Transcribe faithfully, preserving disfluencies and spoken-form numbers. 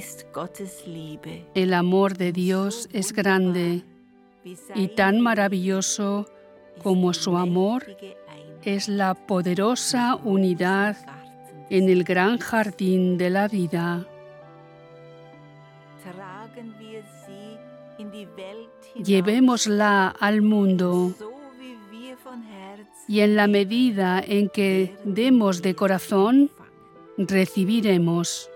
El amor de Dios es grande y tan maravilloso como su amor es la poderosa unidad en el gran jardín de la vida. Llevémosla al mundo y en la medida en que demos de corazón, recibiremos.